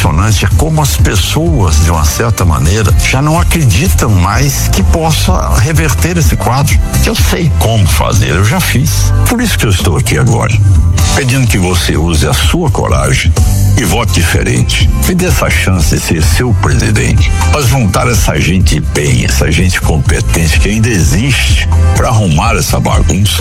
impressionante é como as pessoas, de uma certa maneira, já não acreditam mais que possa reverter esse quadro. Eu sei como fazer, eu já fiz. Por isso que eu estou aqui agora, pedindo que você use a sua coragem e vote diferente. Me dê essa chance de ser seu presidente. Mas juntar essa gente bem, essa gente competente que ainda existe para arrumar essa bagunça